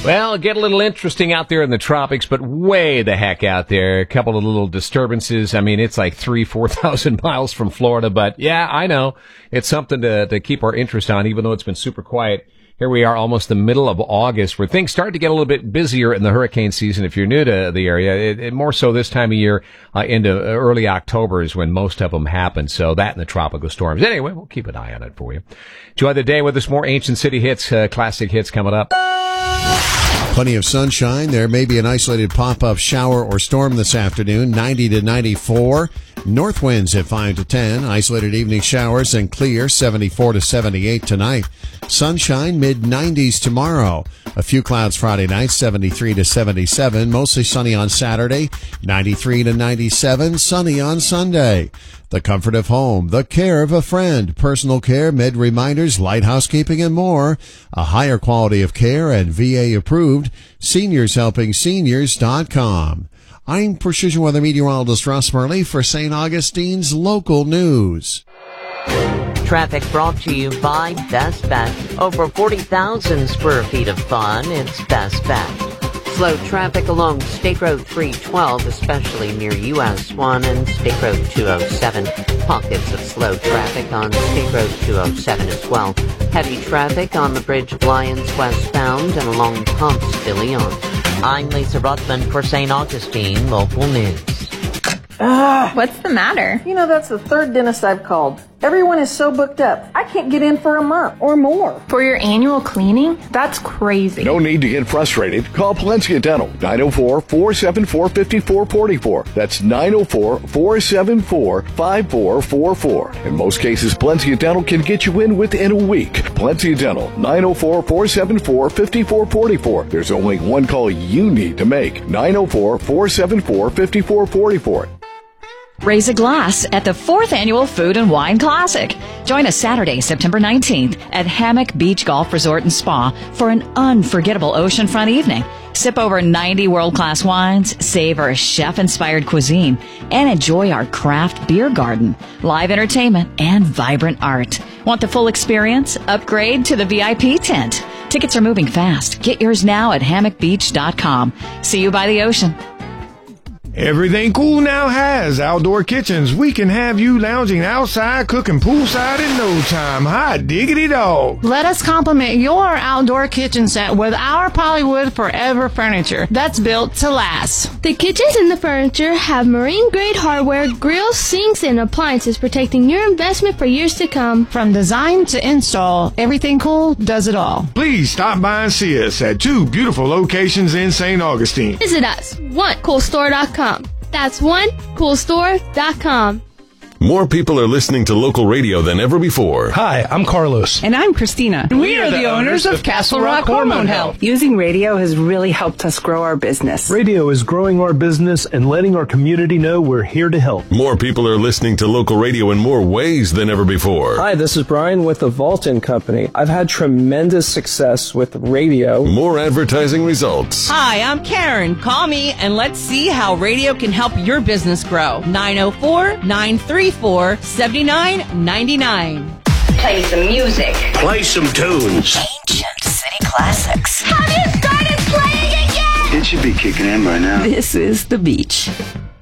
Well, get a little interesting out there in the tropics, but way the heck out there. A couple of little disturbances. I mean, it's like 4,000 miles from Florida, but yeah, I know. It's something to keep our interest on, even though it's been super quiet. Here we are, almost the middle of August, where things start to get a little bit busier in the hurricane season. If you're new to the area, more so this time of year, into early October is when most of them happen. So that and the tropical storms. Anyway, we'll keep an eye on it for you. Enjoy the day with us. More Ancient City hits, classic hits coming up. Plenty of sunshine. There may be an isolated pop-up shower or storm this afternoon, 90 to 94. North winds at 5 to 10. Isolated evening showers and clear, 74 to 78 tonight. Sunshine, mid-90s tomorrow. A few clouds Friday night, 73 to 77. Mostly sunny on Saturday, 93 to 97. Sunny on Sunday. The comfort of home, the care of a friend, personal care, med reminders, light housekeeping, and more. A higher quality of care and VA approved. SeniorsHelpingSeniors.com. I'm Precision Weather Meteorologist Russ Murley for St. Augustine's Local News. Traffic brought to you by Best Bet. Over 40,000 square feet of fun. It's Best Bet. Slow traffic along State Road 312, especially near US 1 and State Road 207. Pockets of slow traffic on State Road 207 as well. Heavy traffic on the Bridge of Lyons westbound and along Ponce de Leon. I'm Lisa Ruthman for St. Augustine Local News. What's the matter? You know, that's the third dentist I've called. Everyone is so booked up. I can't get in for a month or more. For your annual cleaning? That's crazy. No need to get frustrated. Call Palencia Dental, 904-474-5444. That's 904-474-5444. In most cases, Palencia Dental can get you in within a week. Palencia Dental, 904-474-5444. There's only one call you need to make, 904-474-5444. Raise a glass at the 4th Annual Food and Wine Classic. Join us Saturday, September 19th at Hammock Beach Golf Resort and Spa for an unforgettable oceanfront evening. Sip over 90 world-class wines, savor chef-inspired cuisine, and enjoy our craft beer garden, live entertainment, and vibrant art. Want the full experience? Upgrade to the VIP tent. Tickets are moving fast. Get yours now at hammockbeach.com. See you by the ocean. Everything Cool now has outdoor kitchens. We can have you lounging outside, cooking poolside in no time. Hot diggity dog. Let us complement your outdoor kitchen set with our Polywood Forever furniture that's built to last. The kitchens and the furniture have marine-grade hardware, grills, sinks, and appliances protecting your investment for years to come. From design to install, Everything Cool does it all. Please stop by and see us at 2 beautiful locations in St. Augustine. Visit us, onecoolstore.com. That's onecoolstore.com. More people are listening to local radio than ever before. Hi, I'm Carlos. And I'm Christina. We are the owners of Castle Rock Hormone Health. Using radio has really helped us grow our business. Radio is growing our business and letting our community know we're here to help. More people are listening to local radio in more ways than ever before. Hi, this is Brian with the Vaulton Company. I've had tremendous success with radio. More advertising results. Hi, I'm Karen. Call me and let's see how radio can help your business grow. 904-934-7999. Play some music. Play some tunes. Ancient City Classics. Have you started playing again? It should be kicking in by now. This is The Beach.